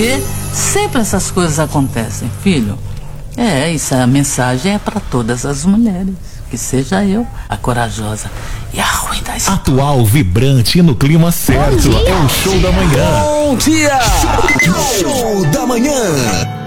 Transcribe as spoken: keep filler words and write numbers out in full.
Porque sempre essas coisas acontecem, filho. É, isso, a mensagem é para todas as mulheres. Que seja eu a corajosa e a ruim da história. Atual, vibrante e no clima certo. É o Show da Manhã. Bom dia! Show da Manhã.